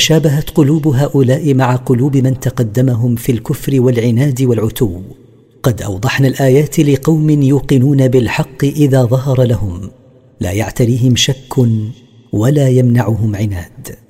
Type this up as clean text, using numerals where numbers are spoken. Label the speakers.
Speaker 1: تشابهت قلوب هؤلاء مع قلوب من تقدمهم في الكفر والعناد والعتو. قد أوضحنا الآيات لقوم يوقنون بالحق إذا ظهر لهم، لا يعتريهم شك ولا يمنعهم عناد.